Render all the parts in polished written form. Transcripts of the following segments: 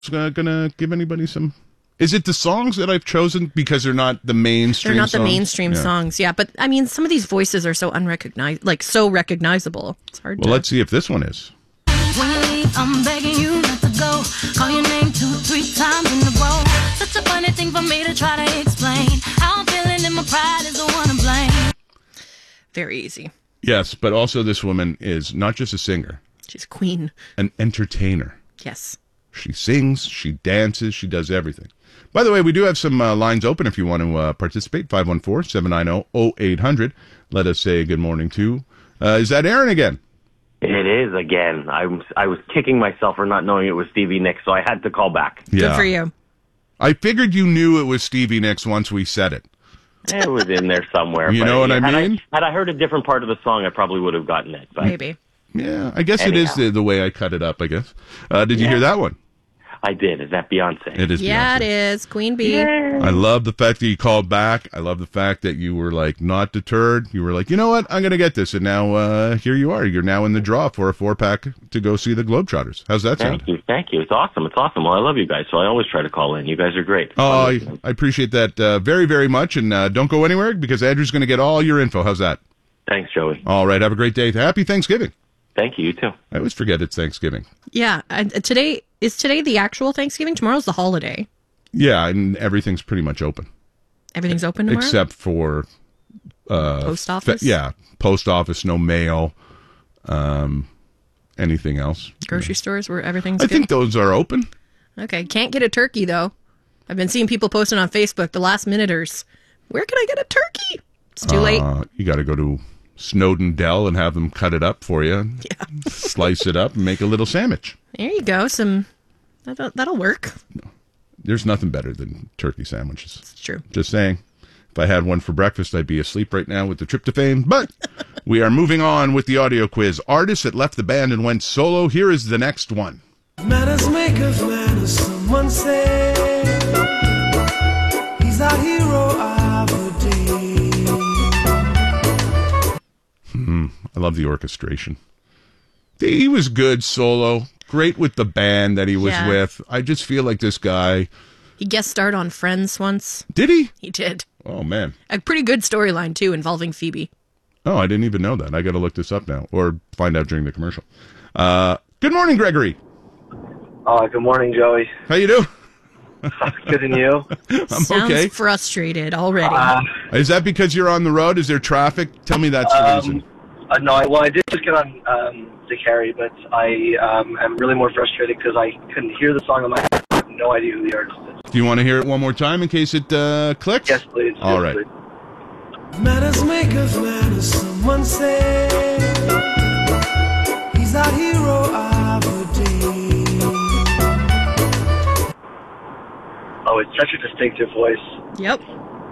gonna give anybody some? Is it the songs that I've chosen because they're not the mainstream? They're not songs? the mainstream songs, yeah. But I mean, some of these voices are so so recognizable. It's hard. Well, let's see if this one is. When you leave, I'm begging you not to go. Call your name 2-3 times in a row. Such a funny thing for me to try to explain. How I'm feeling and my pride is the one to blame. Very easy. Yes, but also this woman is not just a singer. She's queen. An entertainer. Yes. She sings, she dances, she does everything. By the way, we do have some lines open if you want to participate. 514-790-0800. Let us say good morning to. Is that Aaron again? It is again. I was kicking myself for not knowing it was Stevie Nicks, so I had to call back. Yeah. Good for you. I figured you knew it was Stevie Nicks once we said it. It was in there somewhere. You know what I mean? Had I heard a different part of the song, I probably would have gotten it. But Maybe. Yeah, I guess Anyhow. it is the way I cut it up, I guess. Did you hear that one? I did. Is that Beyonce? It is Yeah, Beyonce. it is. Queen Bee. I love the fact that you called back. I love the fact that you were like not deterred. You were like, you know what? I'm going to get this. And now here you are. You're now in the draw for a 4-pack to go see the Globetrotters. How's that sound? Thank you. It's awesome. Well, I love you guys, so I always try to call in. You guys are great. Oh, I appreciate that very, very much. And don't go anywhere because Andrew's going to get all your info. How's that? Thanks, Joey. All right. Have a great day. Happy Thanksgiving. Thank you. You too. I always forget it's Thanksgiving. Yeah. Today the actual Thanksgiving? Tomorrow's the holiday. Yeah, and everything's pretty much open. Everything's open tomorrow? Except for... Post office? Post office, no mail, anything else. Grocery stores where everything's I good? think those are open. Okay. Can't get a turkey, though. I've been seeing people posting on Facebook, the last minuters. Where can I get a turkey? It's too late. You got to go to Snowden Dell and have them cut it up for you. Yeah. Slice it up and make a little sandwich. There you go. That'll work. There's nothing better than turkey sandwiches. It's true. Just saying. If I had one for breakfast, I'd be asleep right now with the tryptophan. But we are moving on with the audio quiz. Artist that left the band and went solo. Here is the next one. Manners make us manners, someone say. He's our hero of the day. I love the orchestration. He was good solo. Great with the band that he was with. I just feel like this guy... He guest starred on Friends once. Did he? He did. Oh, man. A pretty good storyline, too, involving Phoebe. Oh, I didn't even know that. I got to look this up now or find out during the commercial. Good morning, Gregory. Good morning, Joey. How you doing? Good, and you? I'm Sounds okay. frustrated already. Is that because you're on the road? Is there traffic? Tell me that's the reason. No, I did just get on the carry, but I am really more frustrated because I couldn't hear the song on my head. I have no idea who the artist is. Do you want to hear it one more time in case it clicks? Yes, please. All right. Please. Manners make us manners, someone say. He's our hero of the day. Oh, it's such a distinctive voice. Yep.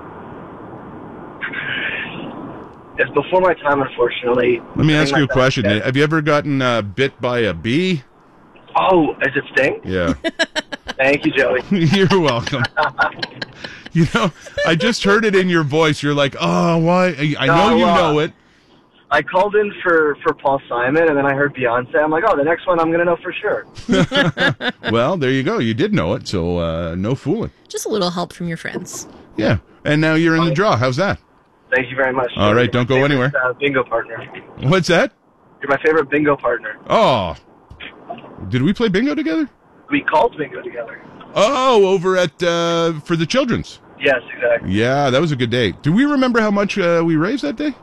It's before my time, unfortunately. Let me ask you a question. Have you ever gotten bit by a bee? Oh, is it Sting? Yeah. Thank you, Joey. You're welcome. You know, I just heard it in your voice. You're like, oh, why? I know you know it. I called in for Paul Simon, and then I heard Beyonce. I'm like, oh, the next one I'm going to know for sure. Well, there you go. You did know it, so no fooling. Just a little help from your friends. Yeah. And now you're in the draw. How's that? Thank you very much. All right, don't go anywhere. Bingo partner. What's that? You're my favorite bingo partner. Oh. Did we play bingo together? We called bingo together. Oh, over at, for the children's. Yes, exactly. Yeah, that was a good day. Do we remember how much we raised that day?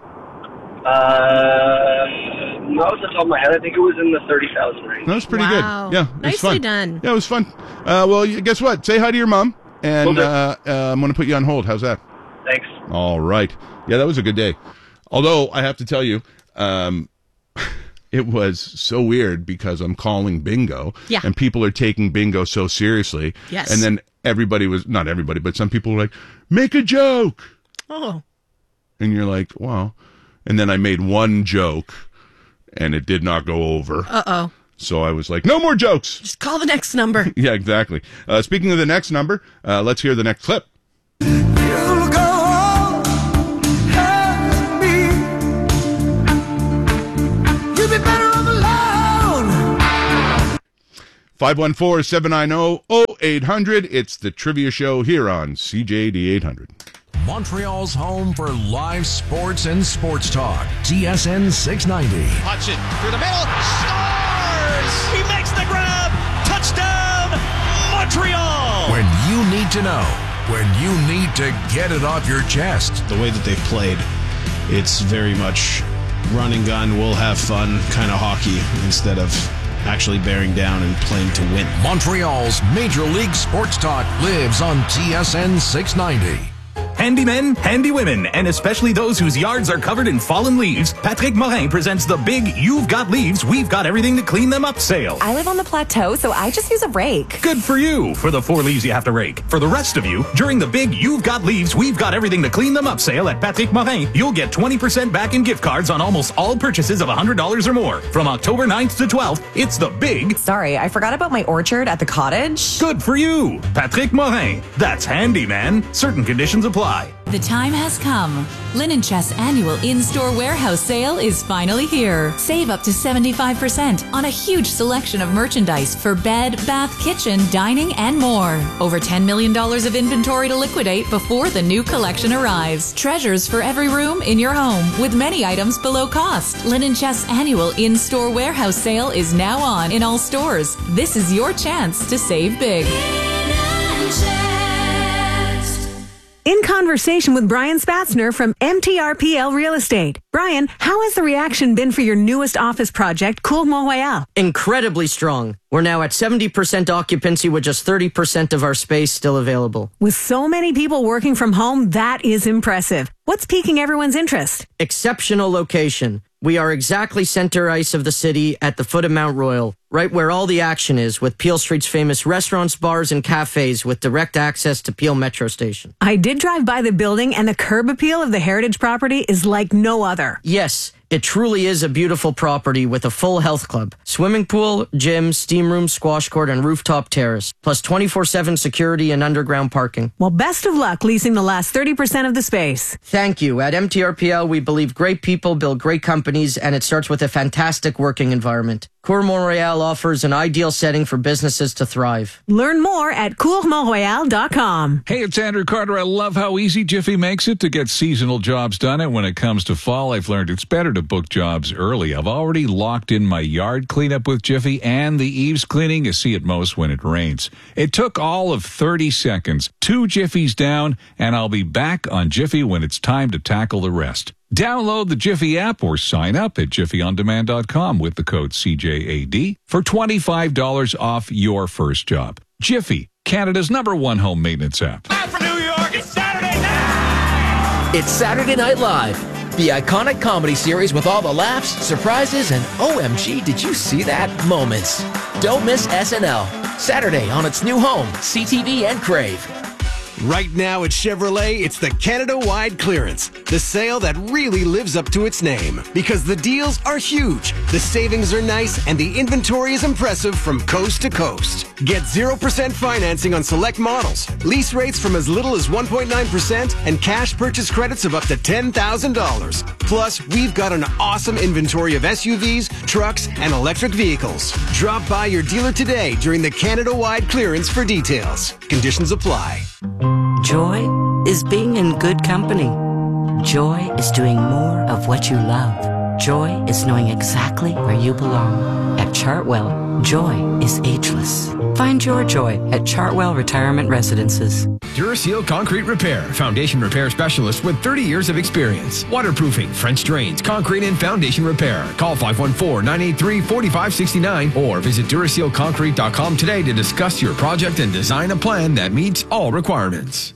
Not off the top of my head. I think it was in the 30,000 range. That was pretty Wow. good. Yeah, it was Nicely fun. done. Yeah, it was fun. Well, guess what? Say hi to your mom, and I'm going to put you on hold. How's that? Thanks. All right. Yeah, that was a good day. Although, I have to tell you, it was so weird because I'm calling bingo, and people are taking bingo so seriously. Yes. And then everybody was, not everybody, but some people were like, make a joke. Oh. And you're like, well. And then I made one joke, and it did not go over. Uh-oh. So I was like, no more jokes. Just call the next number. Yeah, exactly. Speaking of the next number, let's hear the next clip. You'll go on, help me. You'll be better off alone. 514-790-0800. It's the Trivia Show here on CJAD 800. Montreal's home for live sports and sports talk. TSN 690. Hudson through the middle. Scores! He makes the grab. Touchdown, Montreal! When you need to know. When you need to get it off your chest. The way that they've played, it's very much run and gun, we'll have fun kind of hockey instead of actually bearing down and playing to win. Montreal's Major League Sports Talk lives on TSN 690. Handy men, handy women, and especially those whose yards are covered in fallen leaves, Patrick Morin presents the big You've Got Leaves, We've Got Everything to Clean Them Up sale. I live on the plateau, so I just use a rake. Good for you, for the 4 leaves you have to rake. For the rest of you, during the big You've Got Leaves, We've Got Everything to Clean Them Up sale at Patrick Morin, you'll get 20% back in gift cards on almost all purchases of $100 or more. From October 9th to 12th, it's the big... Sorry, I forgot about my orchard at the cottage. Good for you, Patrick Morin. That's handy, man. Certain conditions apply. The time has come. Linen Chest's annual in-store warehouse sale is finally here. Save up to 75% on a huge selection of merchandise for bed, bath, kitchen, dining, and more. Over $10 million of inventory to liquidate before the new collection arrives. Treasures for every room in your home, with many items below cost. Linen Chest's annual in-store warehouse sale is now on in all stores. This is your chance to save big. In conversation with Brian Spatzner from MTRPL Real Estate. Brian, how has the reaction been for your newest office project, Cours Mont-Royal? Incredibly strong. We're now at 70% occupancy with just 30% of our space still available. With so many people working from home, that is impressive. What's piquing everyone's interest? Exceptional location. We are exactly center ice of the city at the foot of Mount Royal, right where all the action is, with Peel Street's famous restaurants, bars, and cafes with direct access to Peel Metro Station. I did drive by the building, and the curb appeal of the heritage property is like no other. Yes, it truly is a beautiful property with a full health club, swimming pool, gym, steam room, squash court, and rooftop terrace, plus 24/7 security and underground parking. Well, best of luck leasing the last 30% of the space. Thank you. At MTRPL, we believe great people build great companies, and it starts with a fantastic working environment. Cours Mont-Royal offers an ideal setting for businesses to thrive. Learn more at coursmontroyal.com. Hey, it's Andrew Carter. I love how easy Jiffy makes it to get seasonal jobs done. And when it comes to fall, I've learned it's better to book jobs early. I've already locked in my yard cleanup with Jiffy and the eaves cleaning you see at most when it rains. It took all of 30 seconds, 2 Jiffies down, and I'll be back on Jiffy when it's time to tackle the rest. Download the Jiffy app or sign up at jiffyondemand.com with the code CJAD for $25 off your first job. Jiffy, Canada's #1 home maintenance app. Live from New York, it's Saturday night! It's Saturday Night Live, the iconic comedy series with all the laughs, surprises, and OMG, did you see that moments. Don't miss SNL, Saturday on its new home, CTV and Crave. Right now at Chevrolet, it's the Canada-wide clearance. The sale that really lives up to its name. Because the deals are huge, the savings are nice, and the inventory is impressive from coast to coast. Get 0% financing on select models, lease rates from as little as 1.9%, and cash purchase credits of up to $10,000. Plus, we've got an awesome inventory of SUVs, trucks, and electric vehicles. Drop by your dealer today during the Canada-wide clearance for details. Conditions apply. Joy is being in good company. Joy is doing more of what you love. Joy is knowing exactly where you belong. At Chartwell, joy is ageless. Find your joy at Chartwell Retirement Residences. Duraseal Concrete Repair, foundation repair specialist with 30 years of experience. Waterproofing, French drains, concrete and foundation repair. Call 514-983-4569 or visit DurasealConcrete.com today to discuss your project and design a plan that meets all requirements.